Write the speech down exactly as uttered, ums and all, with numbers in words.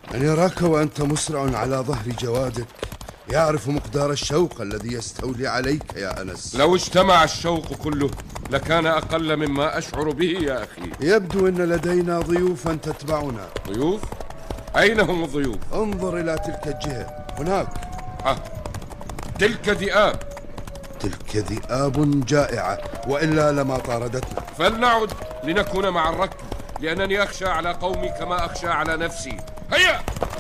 أن يراك وأنت مسرع على ظهر جوادك يعرف مقدار الشوق الذي يستولي عليك يا أنس. لو اجتمع الشوق كله لكان أقل مما أشعر به يا أخي. يبدو أن لدينا ضيوفا تتبعنا. ضيوف؟ أين هم الضيوف؟ انظر إلى تلك الجهة هناك. ها، تلك ذئاب. تلك ذئاب جائعة وإلا لما طاردتنا. فلنعد لنكون مع الركب، لأنني أخشى على قومي كما أخشى على نفسي. هيا.